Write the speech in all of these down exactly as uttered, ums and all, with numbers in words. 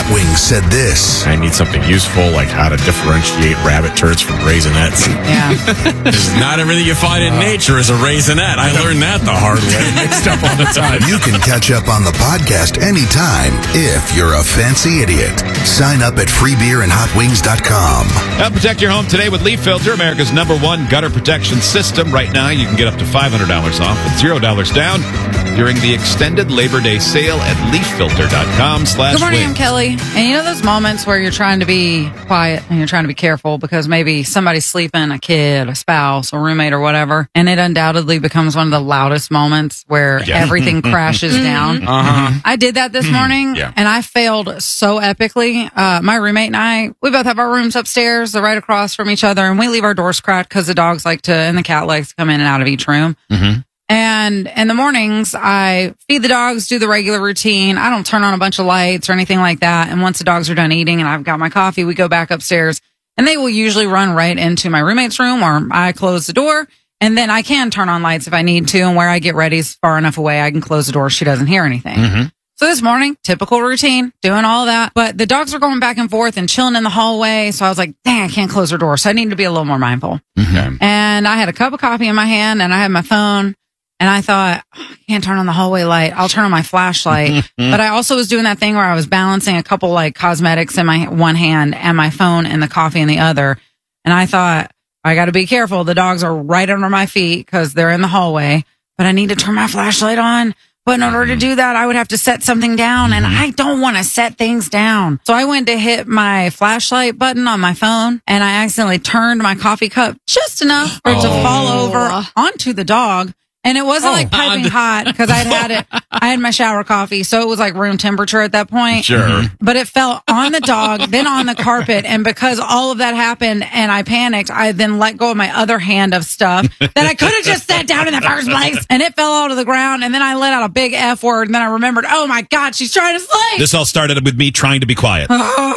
Hot Wings said this. I need something useful, like how to differentiate rabbit turds from raisinets. Yeah. Because not everything you find in nature is a raisinette. I learned that the hard way. Mixed up all the time. You can catch up on the podcast anytime if you're a fancy idiot. Sign up at free beer and hot wings dot com. Help protect your home today with Leaf Filter, America's number one gutter protection system. Right now, you can get up to five hundred dollars off with zero dollars down during the extended Labor Day sale at leaf filter dot com slash Good morning, I'm wings. Kelly. And you know those moments where you're trying to be quiet and you're trying to be careful because maybe somebody's sleeping, a kid, a spouse, a roommate, or whatever, and it undoubtedly becomes one of the loudest moments where Yeah. everything crashes down. Uh-huh. I did that this morning, Yeah. and I failed so epically. Uh, my roommate and I, we both have our rooms upstairs. They're right across from each other, and we leave our doors cracked because the dogs like to, and the cat likes to come in and out of each room. Mm-hmm. And in the mornings, I feed the dogs, do the regular routine. I don't turn on a bunch of lights or anything like that. And once the dogs are done eating and I've got my coffee, we go back upstairs, and they will usually run right into my roommate's room, or I close the door. And then I can turn on lights if I need to. And where I get ready is far enough away, I can close the door. She doesn't hear anything. Mm-hmm. So this morning, typical routine, doing all that. But the dogs were going back and forth and chilling in the hallway. So I was like, dang, I can't close her door. So I need to be a little more mindful. Mm-hmm. And I had a cup of coffee in my hand, and I had my phone. And I thought, oh, I can't turn on the hallway light. I'll turn on my flashlight. But I also was doing that thing where I was balancing a couple like cosmetics in my one hand and my phone and the coffee in the other. And I thought, I got to be careful. The dogs are right under my feet because they're in the hallway. But I need to turn my flashlight on. But in order to do that, I would have to set something down, and I don't want to set things down. So I went to hit my flashlight button on my phone, and I accidentally turned my coffee cup just enough for it to Oh. fall over onto the dog. And it wasn't like piping hot because I'd had it. I had my shower coffee, so it was like room temperature at that point. Sure. But it fell on the dog, then on the carpet. And because all of that happened and I panicked, I then let go of my other hand of stuff that I could have just set down in the first place. And it fell all to the ground. And then I let out a big F word. And then I remembered, oh my God, she's trying to sleep. This all started with me trying to be quiet.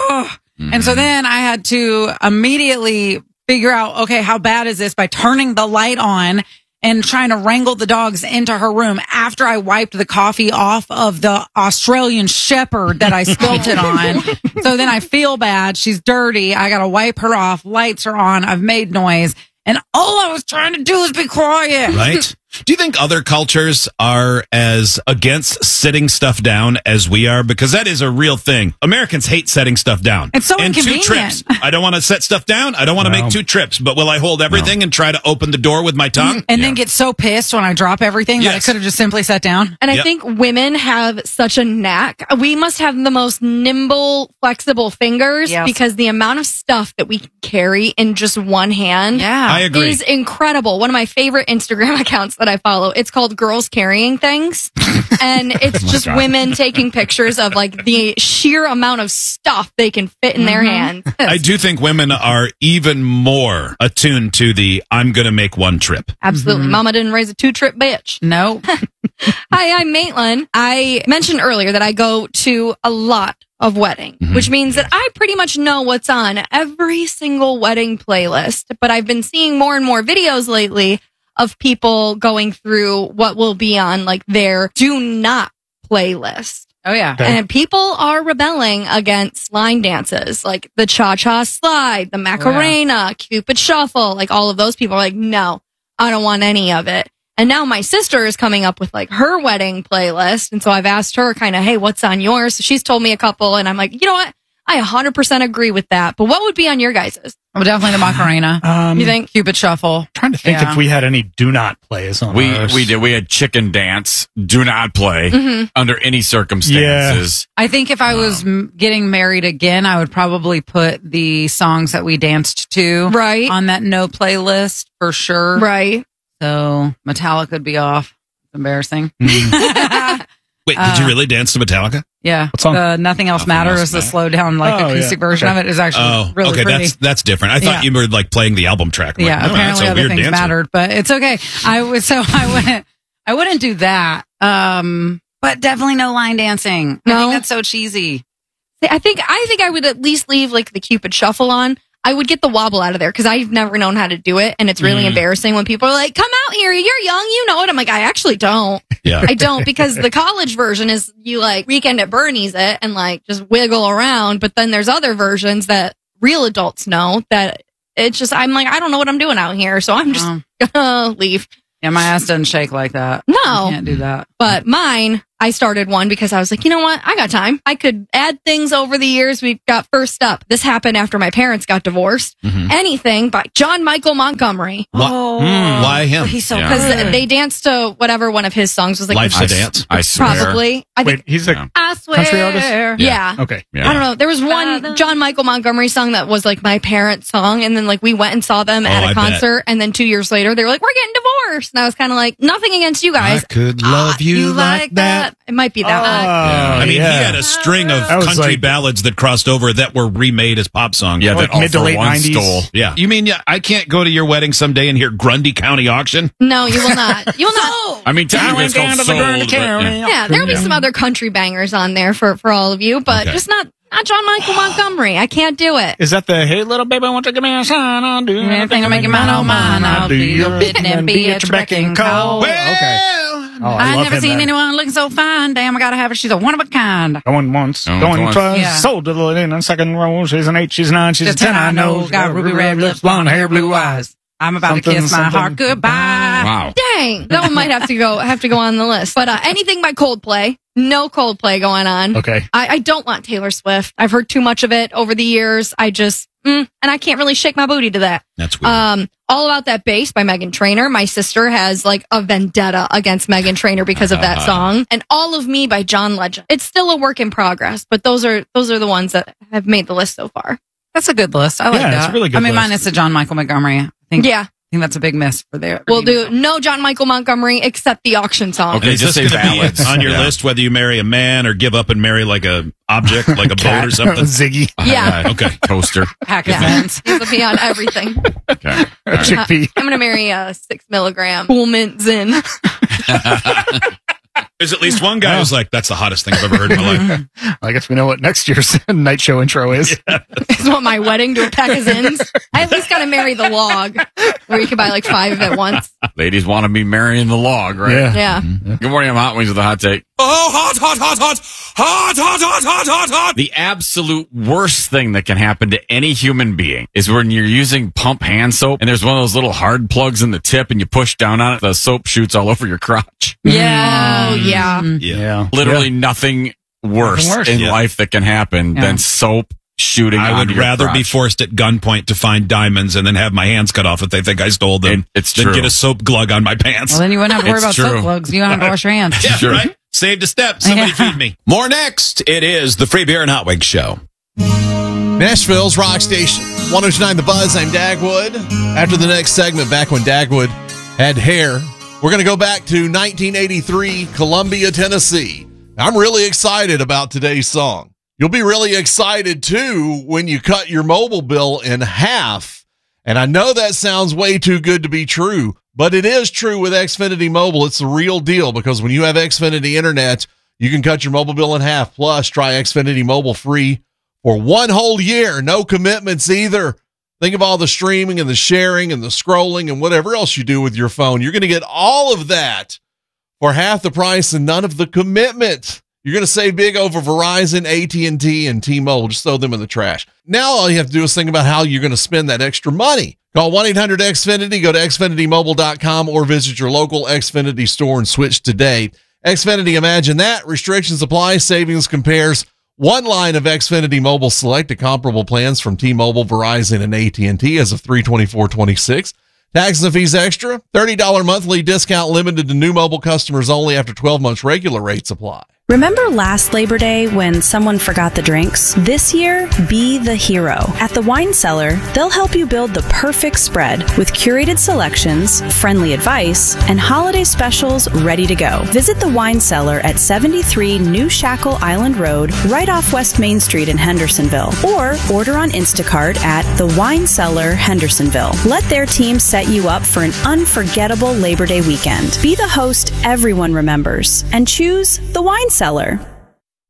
And so then I had to immediately figure out, okay, how bad is this by turning the light on and trying to wrangle the dogs into her room after I wiped the coffee off of the Australian Shepherd that I spilt it on. So then I feel bad. She's dirty. I got to wipe her off. Lights are on. I've made noise. And all I was trying to do is be quiet. Right? Do you think other cultures are as against sitting stuff down as we are? Because that is a real thing. Americans hate setting stuff down. It's so and inconvenient. two trips. I don't want to set stuff down. I don't want to No. make two trips. But will I hold everything and try to open the door with my tongue? And then get so pissed when I drop everything that I Yes. could have just simply sat down. And I Yep. think women have such a knack. We must have the most nimble, flexible fingers Yes. because the amount of stuff that we can carry in just one hand Yeah. I agree. is incredible. One of my favorite Instagram accounts that I follow, it's called Girls Carrying Things. And it's just God. women taking pictures of like the sheer amount of stuff they can fit in their hands. I do think women are even more attuned to the I'm going to make one trip. Absolutely. Mama didn't raise a two trip bitch. No. Hi, I'm Maitland. I mentioned earlier that I go to a lot of weddings, which means that I pretty much know what's on every single wedding playlist. But I've been seeing more and more videos lately of people going through what will be on like their do not playlist. Oh, yeah. And people are rebelling against line dances, like the cha-cha slide, the Macarena, Cupid shuffle, like all of those people are like, no, I don't want any of it. And now my sister is coming up with like her wedding playlist. And so I've asked her kind of, hey, what's on yours? So she's told me a couple and I'm like, you know what? I one hundred percent agree with that. But what would be on your guys's? Well, definitely the Macarena. Um, You think? Cupid shuffle. trying to think Yeah. if we had any do not plays on We ours. we did. We had chicken dance. Do not play Mm-hmm. under any circumstances. I think if I was m- getting married again, I would probably put the songs that we danced to Right. on that no playlist for sure. Right. So Metallica would be off. It's embarrassing. Wait, did you really dance to Metallica? Yeah. What song? The Nothing Else Nothing Matters, Else the Matters. slow down, like Oh, acoustic yeah. version Okay. of it is actually Oh, really okay. pretty. That's that's different. I thought Yeah. you were like playing the album track. I'm yeah, like, no, apparently that's a other weird things dancer. mattered, but it's okay. I was so I wouldn't I wouldn't do that. Um, but definitely no line dancing. I No? think that's so cheesy. I think I think I would at least leave like the Cupid shuffle on. I would get the wobble out of there because I've never known how to do it. And it's really mm. embarrassing when people are like, come out here. You're young. You know it. I'm like, I actually don't. Yeah. I don't because the college version is you like Weekend at Bernie's it and like just wiggle around. But then there's other versions that real adults know that it's just, I'm like, I don't know what I'm doing out here. So I'm just oh. gonna leave. Yeah, my ass doesn't shake like that. No. I can't do that. But mine, I started one because I was like, you know what? I got time. I could add things over the years. We got First Up. This happened after my parents got divorced. Mm-hmm. Anything by John Michael Montgomery. Oh. Mm, why him? He's so Because good. they danced to whatever one of his songs was like. Life's a Dance. I swear. Probably. I think, Wait, he's a I swear. country artist? Yeah. yeah. Okay. Yeah. I don't know. There was one John Michael Montgomery song that was like my parents' song. And then like we went and saw them Oh, at a I concert. Bet. And then two years later, they were like, we're getting divorced. And I was kind of like, nothing against you guys. I could love Ah, you, like that. It might be that Oh, one. I mean, yeah. he had a string of That was country like- ballads that crossed over that were remade as pop songs. Yeah, Like that all mid to for late one nineties. stole. Yeah. You mean yeah, I can't go to your wedding someday and hear Grundy County Auction? No, you will not. You will not. I mean, technically it's called Soul. but, yeah. Yeah, there'll be some other country bangers on there for, for all of you, but Okay. just not not John Michael Montgomery. I can't do it. Is that the hey little baby, won't you give me a sign? I'll do Anything to make you mine, oh mine. I'll do your bidding and be at your beck and call. Well, okay. Oh, I I love never him seen there. anyone looking so fine. Damn, I gotta have her. She's a one of a kind. Going once, Oh, going twice. twice, Yeah. sold to the in the second row. She's an eight, she's a nine, she's a Just ten. I know. She's got ruby red lips, blonde hair, blue eyes. I'm about Something, to kiss my something. heart goodbye. Wow. Dang, that one might have to go have to go on the list. But uh, anything by Coldplay, no Coldplay going on. Okay. I, I don't want Taylor Swift. I've heard too much of it over the years. I just mm, and I can't really shake my booty to that. That's weird. Um, All About That Bass by Meghan Trainor. My sister has like a vendetta against Meghan Trainor because of that song. And All of Me by John Legend. It's still a work in progress, but those are those are the ones that have made the list so far. That's a good list. I like Yeah, that. it's a really good I mean, list. mine is a John Michael Montgomery. I think, Yeah, I think that's a big miss for there. we'll do no John Michael Montgomery except the auction song. Okay. And is just this say gonna be ballads. on your Yeah. list whether you marry a man or give up and marry like a object, like a boat or something? Ziggy. Yeah. Uh, Okay. Toaster. Pack of Yeah, Zins. this will be on everything. Okay. All A right. chickpea. I'm gonna marry a six milligram Cool Mint Zin. There's at least one guy who's like, that's the hottest thing I've ever heard in my life. I guess we know what next year's night show intro is. Is what my wedding to a pack of Zins. I at least gotta marry the log, where you can buy like five at once. Ladies want to be marrying the log, right? Yeah. Yeah. Good morning, I'm Hot Wings with the hot take. Oh, hot, hot, hot, hot, hot, hot, hot, hot, hot, hot. The absolute worst thing that can happen to any human being is when you're using pump hand soap and there's one of those little hard plugs in the tip and you push down on it, the soap shoots all over your crotch. Yeah. Oh, yeah. Yeah. Yeah. Literally Yeah. nothing worse, Nothing worse. in Yeah. life that can happen Yeah. than soap shooting I would onto your rather be crotch. forced at gunpoint to find diamonds and then have my hands cut off if they think I stole them. It- it's than true. get a soap glug on my pants. Well, then you wouldn't have to worry It's about true. soap plugs. You don't have to wash your hands. yeah, Sure. right? Saved a step. Somebody Yeah. feed me. More next. It is the Free Beer and Hot Wings Show. Nashville's Rock Station, one oh two point nine The Buzz. I'm Dagwood. After the next segment, back when Dagwood had hair, we're going to go back to nineteen eighty-three, Columbia, Tennessee. I'm really excited about today's song. You'll be really excited, too, when you cut your mobile bill in half. And I know that sounds way too good to be true, but it is true with Xfinity Mobile. It's the real deal because when you have Xfinity Internet, you can cut your mobile bill in half. Plus, try Xfinity Mobile free for one whole year. No commitments either. Think of all the streaming and the sharing and the scrolling and whatever else you do with your phone. You're going to get all of that for half the price and none of the commitment. You're going to save big over Verizon, A T and T, and T-Mobile. Just throw them in the trash. Now all you have to do is think about how you're going to spend that extra money. Call one eight hundred X Finity, go to X Finity Mobile dot com, or visit your local Xfinity store and switch today. Xfinity, imagine that. Restrictions apply. Savings compares. One line of Xfinity Mobile select to comparable plans from T-Mobile, Verizon, and A T and T as of three twenty-four twenty-six. Taxes and fees extra. thirty dollars monthly discount limited to new mobile customers only after twelve months. Regular rates apply. Remember last Labor Day when someone forgot the drinks? This year, be the hero. At the Wine Cellar, they'll help you build the perfect spread with curated selections, friendly advice, and holiday specials ready to go. Visit the Wine Cellar at seventy-three New Shackle Island Road, right off West Main Street in Hendersonville, or order on Instacart at The Wine Cellar, Hendersonville. Let their team set you up for an unforgettable Labor Day weekend. Be the host everyone remembers and choose the Wine Cellar.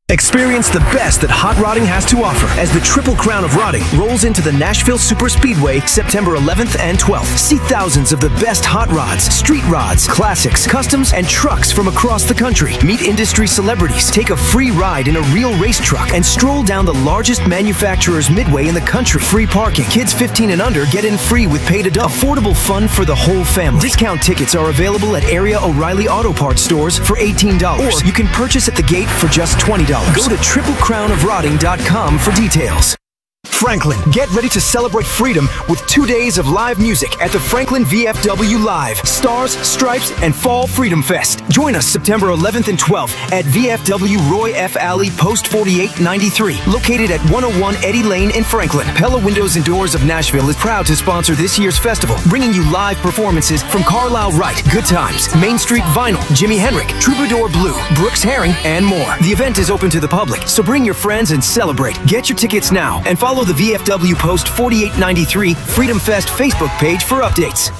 Experience the best that hot rodding has to offer as the Triple Crown of Rodding rolls into the Nashville Super Speedway September eleventh and twelfth. See thousands of the best hot rods, street rods, classics, customs, and trucks from across the country. Meet industry celebrities, take a free ride in a real race truck, and stroll down the largest manufacturer's midway in the country. Free parking. Kids fifteen and under get in free with paid adult. Affordable fun for the whole family. Discount tickets are available at area O'Reilly Auto Parts stores for eighteen dollars. Or you can purchase at the gate for just twenty dollars. Go to triple crown of rodding dot com for details. Franklin, get ready to celebrate freedom with two days of live music at the Franklin V F W Live, Stars, Stripes, and Fall Freedom Fest. Join us September eleventh and twelfth at V F W Roy F. Alley, Post forty-eight ninety-three, located at one oh one Eddie Lane in Franklin. Pella Windows and Doors of Nashville is proud to sponsor this year's festival, bringing you live performances from Carlisle Wright, Good Times, Main Street Vinyl, Jimi Hendrix, Troubadour Blue, Brooks Herring, and more. The event is open to the public, so bring your friends and celebrate. Get your tickets now and follow the V F W Post forty-eight ninety-three Freedom Fest Facebook page for updates.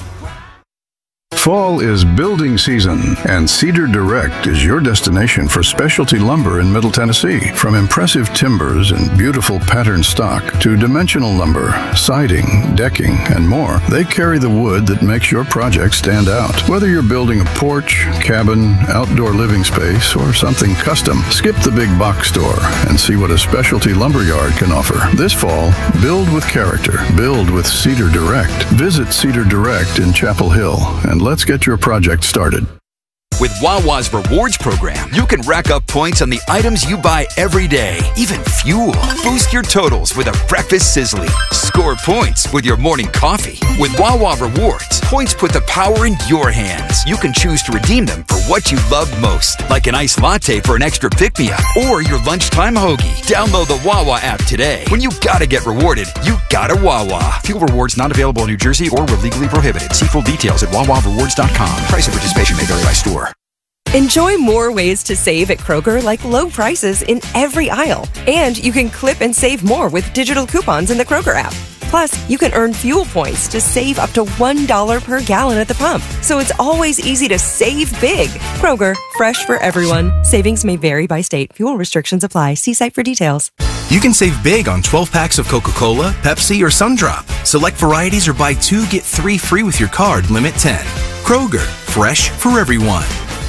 Fall is building season, and Cedar Direct is your destination for specialty lumber in Middle Tennessee. From impressive timbers and beautiful patterned stock to dimensional lumber, siding, decking, and more, they carry the wood that makes your project stand out. Whether you're building a porch, cabin, outdoor living space, or something custom, skip the big box store and see what a specialty lumber yard can offer. This fall, build with character. Build with Cedar Direct. Visit Cedar Direct in Chapel Hill and let's get your project started. With Wawa's Rewards program, you can rack up points on the items you buy every day, even fuel. Boost your totals with a breakfast sizzly. Score points with your morning coffee. With Wawa Rewards, points put the power in your hands. You can choose to redeem them for what you love most, like an iced latte for an extra pick-me-up or your lunchtime hoagie. Download the Wawa app today. When you gotta get rewarded, you gotta Wawa. Fuel rewards not available in New Jersey or were legally prohibited. See full details at wawa rewards dot com. Price and participation may vary by store. Enjoy more ways to save at Kroger, like low prices in every aisle. And you can clip and save more with digital coupons in the Kroger app. Plus, you can earn fuel points to save up to one dollar per gallon at the pump. So it's always easy to save big. Kroger, fresh for everyone. Savings may vary by state. Fuel restrictions apply. See site for details. You can save big on twelve packs of Coca-Cola, Pepsi, or Sundrop. Select varieties or buy two, get three free with your card, limit ten. Kroger, fresh for everyone.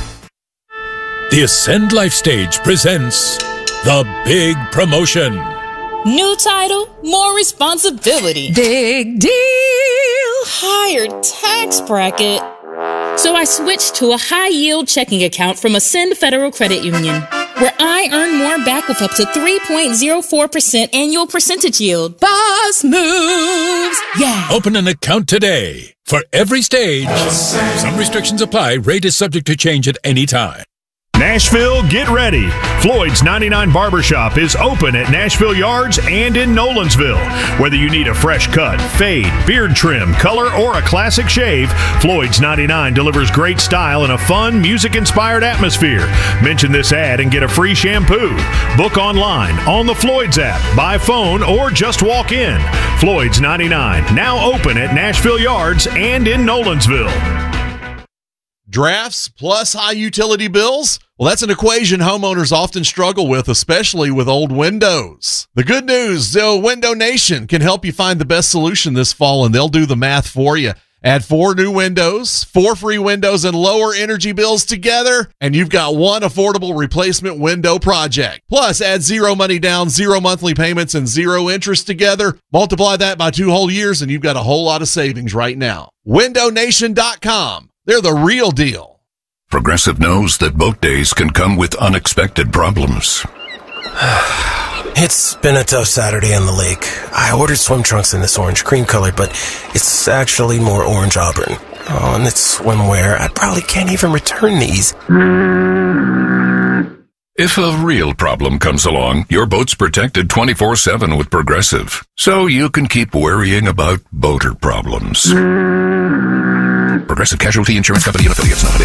The Ascend Life Stage presents The Big Promotion. New title, more responsibility. Big deal. Higher tax bracket. So I switched to a high-yield checking account from Ascend Federal Credit Union, where I earn more back with up to three point zero four percent annual percentage yield. Boss moves! Yeah. Open an account today. For every stage, some restrictions apply. Rate is subject to change at any time. Nashville, get ready. Floyd's ninety-nine Barbershop is open at Nashville Yards and in Nolensville. Whether you need a fresh cut, fade, beard trim, color, or a classic shave, Floyd's ninety-nine delivers great style in a fun, music-inspired atmosphere. Mention this ad and get a free shampoo. Book online, on the Floyd's app, by phone, or just walk in. Floyd's ninety-nine, now open at Nashville Yards and in Nolensville. Drafts plus high utility bills? Well, that's an equation homeowners often struggle with, especially with old windows. The good news, though, Window Nation can help you find the best solution this fall, and they'll do the math for you. Add four new windows, four free windows, and lower energy bills together, and you've got one affordable replacement window project. Plus, add zero money down, zero monthly payments, and zero interest together. Multiply that by two whole years, and you've got a whole lot of savings right now. window nation dot com. They're the real deal. Progressive knows that boat days can come with unexpected problems. It's been a tough Saturday on the lake. I ordered swim trunks in this orange cream color, but it's actually more orange auburn. Oh, and it's swimwear. I probably can't even return these. If a real problem comes along, your boat's protected twenty-four seven with Progressive, so you can keep worrying about boater problems. Progressive Casualty Insurance Company and affiliates not available.